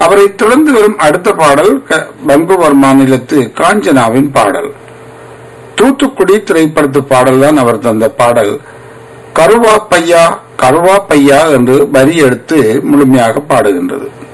அவரை தொடர்ந்து வரும் அடுத்த பாடல் பெங்களூர் மாநிலத்து காஞ்சனாவின் பாடல். தூத்துக்குடி திரைப்படத்து பாடல் தான் அவர் தந்த பாடல். கருவா பையா கருவா பையா என்று வரி எடுத்து முழுமையாக பாடுகின்றது.